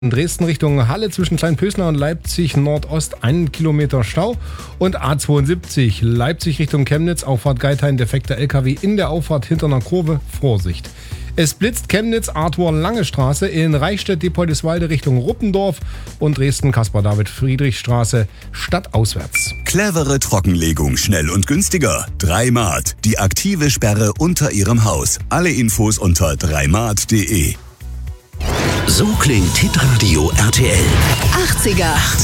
In Dresden Richtung Halle zwischen Kleinpösner und Leipzig Nordost 1 Kilometer Stau. Und A72 Leipzig Richtung Chemnitz, Auffahrt Geithain, defekter LKW in der Auffahrt hinter einer Kurve, Vorsicht. Es blitzt Chemnitz, Arthur Lange Straße, in Reichstätt-Diepoldeswalde Richtung Ruppendorf und Dresden Caspar-David-Friedrich-Straße stadtauswärts. Clevere Trockenlegung, schnell und günstiger. 3Mart, die aktive Sperre unter Ihrem Haus. Alle Infos unter 3mart.de. So klingt Hitradio RTL. 80er.